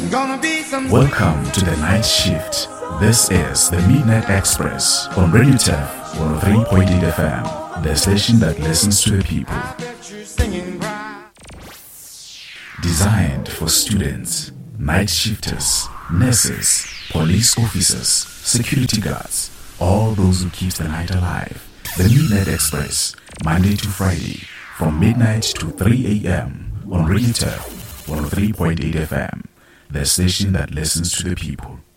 Welcome to the night shift. This is the Midnight Express on Radio Tef 103.8 FM, the station that listens to the people. Designed for students, night shifters, nurses, police officers, security guards, all those who keep the night alive. The Midnight Express, Monday to Friday, from midnight to 3 a.m. on Radio Tef 103.8 FM, the station that listens to the people.